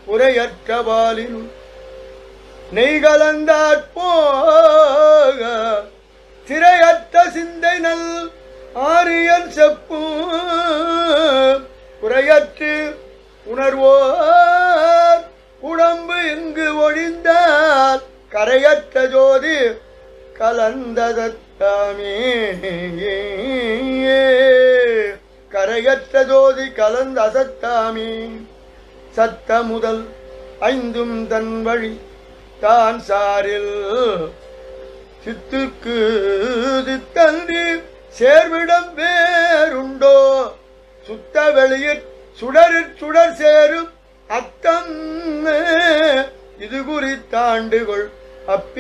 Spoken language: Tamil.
உரையற்ற பாலில் நெய்கலந்தாற்போக திரையற்ற சிந்தை நல் ஆரியன் செப்பும் குறையற்று உணர்வோர் உடம்பு இங்கு ஒழிந்தால் கரையற்ற ஜோதி கலந்ததத்தாமே கரையற்ற ஜோதி கலந்த அசத்தாமே சத்த முதல் ஐந்தும் தன் வழி தான் சாரில் சித்துக்கு சித்தன்றி சேர்விடம் வேறுண்டோ சுத்த வெளியில் சுடரிற் சுடர் சேரும் அத்தம் இது குறித்தாண்டுகள் அப்பி